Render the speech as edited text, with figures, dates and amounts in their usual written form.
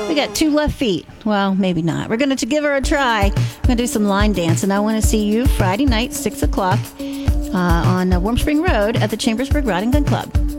We got 2 left feet. Well, maybe not. We're going to give her a try. We're going to do some line dance, and I want to see you Friday night, 6 o'clock on Warm Spring Road at the Chambersburg Riding Gun Club.